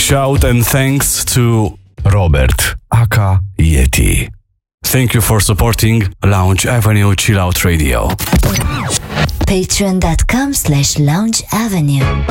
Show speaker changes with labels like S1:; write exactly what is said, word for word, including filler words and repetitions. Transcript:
S1: shout and thanks to Robert, aka Yeti. Thank you for supporting Lounge Avenue Chill Out Radio.
S2: Patreon dot com slash Lounge Avenue